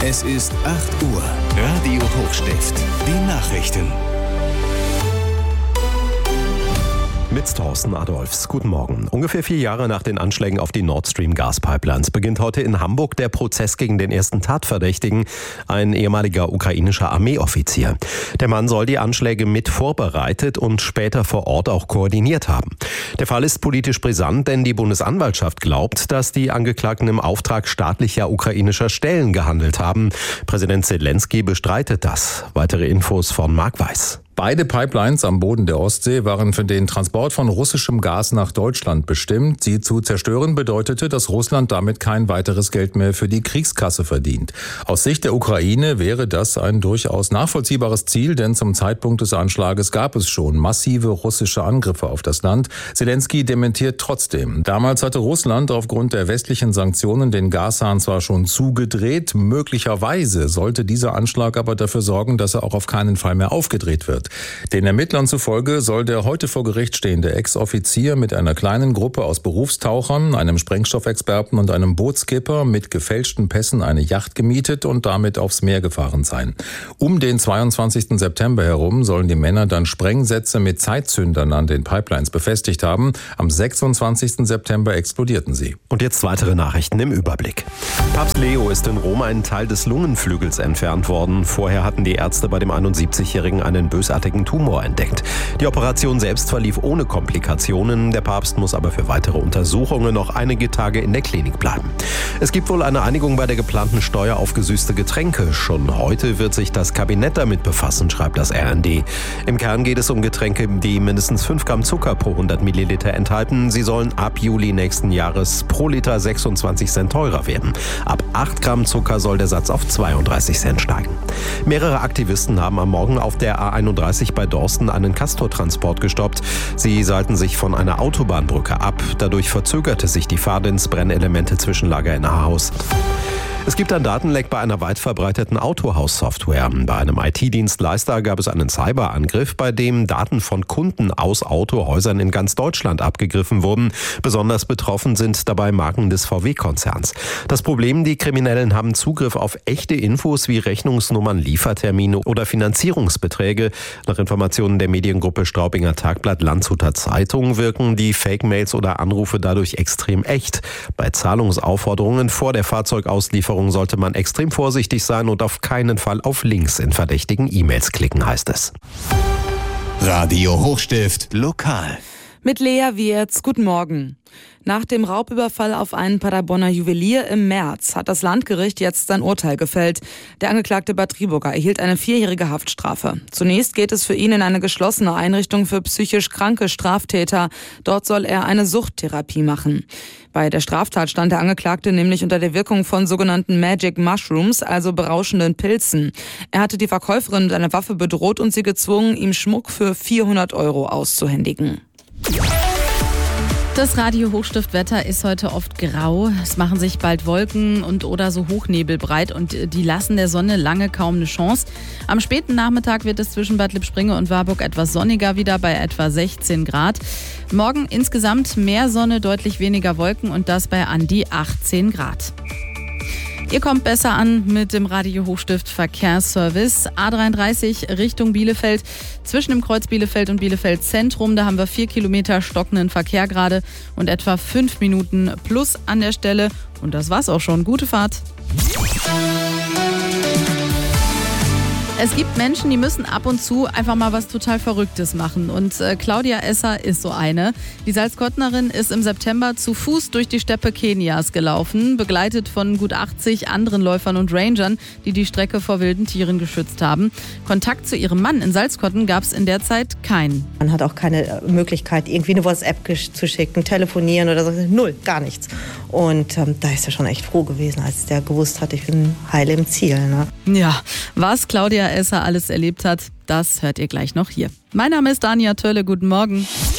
Es ist 8 Uhr. Radio Hochstift. Die Nachrichten. Mit Thorsten Adolfs. Guten Morgen. Ungefähr 4 Jahre nach den Anschlägen auf die Nord Stream Gaspipelines beginnt heute in Hamburg der Prozess gegen den ersten Tatverdächtigen, ein ehemaliger ukrainischer Armeeoffizier. Der Mann soll die Anschläge mit vorbereitet und später vor Ort auch koordiniert haben. Der Fall ist politisch brisant, denn die Bundesanwaltschaft glaubt, dass die Angeklagten im Auftrag staatlicher ukrainischer Stellen gehandelt haben. Präsident Zelensky bestreitet das. Weitere Infos von Marc Weiß. Beide Pipelines am Boden der Ostsee waren für den Transport von russischem Gas nach Deutschland bestimmt. Sie zu zerstören bedeutete, dass Russland damit kein weiteres Geld mehr für die Kriegskasse verdient. Aus Sicht der Ukraine wäre das ein durchaus nachvollziehbares Ziel, denn zum Zeitpunkt des Anschlages gab es schon massive russische Angriffe auf das Land. Zelensky dementiert trotzdem. Damals hatte Russland aufgrund der westlichen Sanktionen den Gashahn zwar schon zugedreht, möglicherweise sollte dieser Anschlag aber dafür sorgen, dass er auch auf keinen Fall mehr aufgedreht wird. Den Ermittlern zufolge soll der heute vor Gericht stehende Ex-Offizier mit einer kleinen Gruppe aus Berufstauchern, einem Sprengstoffexperten und einem Bootskipper mit gefälschten Pässen eine Yacht gemietet und damit aufs Meer gefahren sein. Um den 22. September herum sollen die Männer dann Sprengsätze mit Zeitzündern an den Pipelines befestigt haben. Am 26. September explodierten sie. Und jetzt weitere Nachrichten im Überblick. Papst Leo ist in Rom einen Teil des Lungenflügels entfernt worden. Vorher hatten die Ärzte bei dem 71-Jährigen einen bösartigen Tumor entdeckt. Die Operation selbst verlief ohne Komplikationen. Der Papst muss aber für weitere Untersuchungen noch einige Tage in der Klinik bleiben. Es gibt wohl eine Einigung bei der geplanten Steuer auf gesüßte Getränke. Schon heute wird sich das Kabinett damit befassen, schreibt das RND. Im Kern geht es um Getränke, die mindestens 5 Gramm Zucker pro 100 Milliliter enthalten. Sie sollen ab Juli nächsten Jahres pro Liter 26 Cent teurer werden. Ab 8 Gramm Zucker soll der Satz auf 32 Cent steigen. Mehrere Aktivisten haben am Morgen auf der A31 bei Dorsten einen Castortransport gestoppt. Sie seilten sich von einer Autobahnbrücke ab. Dadurch verzögerte sich die Fahrt ins Brennelemente-Zwischenlager in Ahaus. Es gibt ein Datenleck bei einer weit verbreiteten Autohaus-Software. Bei einem IT-Dienstleister gab es einen Cyberangriff, bei dem Daten von Kunden aus Autohäusern in ganz Deutschland abgegriffen wurden. Besonders betroffen sind dabei Marken des VW-Konzerns. Das Problem, die Kriminellen haben Zugriff auf echte Infos wie Rechnungsnummern, Liefertermine oder Finanzierungsbeträge. Nach Informationen der Mediengruppe Straubinger Tagblatt Landshuter Zeitung wirken die Fake-Mails oder Anrufe dadurch extrem echt. Bei Zahlungsaufforderungen vor der Fahrzeugauslieferung sollte man extrem vorsichtig sein und auf keinen Fall auf Links in verdächtigen E-Mails klicken, heißt es. Radio Hochstift lokal. Mit Lea Wiertz, guten Morgen. Nach dem Raubüberfall auf einen Paderborner Juwelier im März hat das Landgericht jetzt sein Urteil gefällt. Der Angeklagte Bad Driburger erhielt eine 4-jährige Haftstrafe. Zunächst geht es für ihn in eine geschlossene Einrichtung für psychisch kranke Straftäter. Dort soll er eine Suchttherapie machen. Bei der Straftat stand der Angeklagte nämlich unter der Wirkung von sogenannten Magic Mushrooms, also berauschenden Pilzen. Er hatte die Verkäuferin mit einer Waffe bedroht und sie gezwungen, ihm Schmuck für 400 € auszuhändigen. Das Radio-Hochstift-Wetter ist heute oft grau. Es machen sich bald Wolken oder so Hochnebel breit und die lassen der Sonne lange kaum eine Chance. Am späten Nachmittag wird es zwischen Bad Lippspringe und Warburg etwas sonniger wieder bei etwa 16 Grad. Morgen insgesamt mehr Sonne, deutlich weniger Wolken und das bei an die 18 Grad. Ihr kommt besser an mit dem Radio Hochstift Verkehrsservice. A33 Richtung Bielefeld. Zwischen dem Kreuz Bielefeld und Bielefeld Zentrum, da haben wir 4 Kilometer stockenden Verkehr gerade und etwa 5 Minuten plus an der Stelle. Und das war's auch schon. Gute Fahrt. Es gibt Menschen, die müssen ab und zu einfach mal was total Verrücktes machen. Und Claudia Esser ist so eine. Die Salzkottnerin ist im September zu Fuß durch die Steppe Kenias gelaufen, begleitet von gut 80 anderen Läufern und Rangern, die die Strecke vor wilden Tieren geschützt haben. Kontakt zu ihrem Mann in Salzkotten gab es in der Zeit keinen. Man hat auch keine Möglichkeit, irgendwie eine WhatsApp zu schicken, telefonieren oder so. Null, gar nichts. Und da ist er schon echt froh gewesen, als der gewusst hat, ich bin heil im Ziel. Ne? Ja, was Claudia Esser alles erlebt hat, das hört ihr gleich noch hier. Mein Name ist Dania Tölle, guten Morgen.